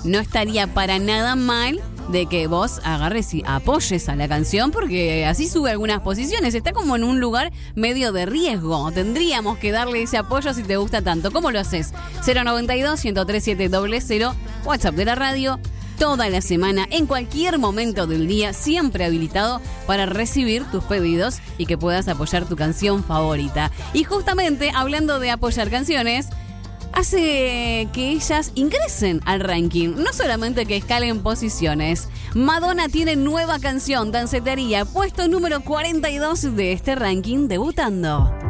no estaría para nada mal de que vos agarres y apoyes a la canción, porque así sube algunas posiciones. Está como en un lugar medio de riesgo. Tendríamos que darle ese apoyo si te gusta tanto. ¿Cómo lo haces? 092-103-700, WhatsApp de la radio. Toda la semana, en cualquier momento del día, siempre habilitado para recibir tus pedidos y que puedas apoyar tu canción favorita. Y justamente, hablando de apoyar canciones, hace que ellas ingresen al ranking, no solamente que escalen posiciones. Madonna tiene nueva canción, Dancetería, puesto número 42 de este ranking, debutando.